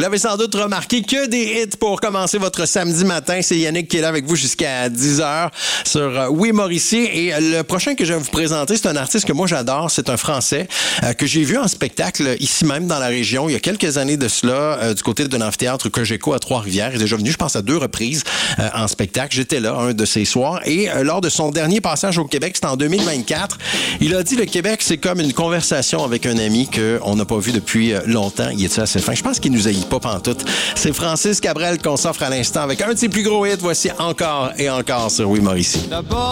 l'avez sans doute remarqué, que des hits pour commencer votre samedi matin. C'est Yannick qui est là avec vous jusqu'à 10h sur Oui Mauricie. Et le prochain que je vais vous présenter, c'est un artiste que moi j'adore. C'est un Français que j'ai vu en spectacle ici même dans la région il y a quelques années de cela, du côté d'un amphithéâtre Cogeco à Trois-Rivières. Il est déjà venu, je pense, à 2 reprises en spectacle. J'étais là un de ces soirs. Et lors de son dernier passage au Québec, c'était en 2024, il a dit le Québec, c'est comme une conversation avec un ami qu'on n'a pas vu depuis longtemps. Il est assez fin. Je pense qu'il nous haït pas pantoute. C'est Francis Cabrel qu'on s'offre à l'instant avec un de ses plus gros hits. Voici Encore et encore sur Oui Mauricie.